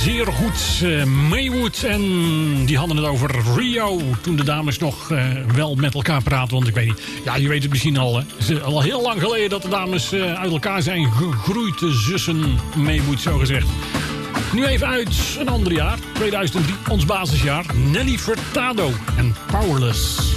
zeer goed. Maywood en die hadden het over Rio. Toen de dames nog wel met elkaar praten. Want ik weet niet, ja, je weet het misschien al. Hè. Het is al heel lang geleden dat de dames uit elkaar zijn gegroeid. De zussen Maywood, zo gezegd. Nu even uit een ander jaar. 2003, ons basisjaar. Nelly Furtado en Powerless.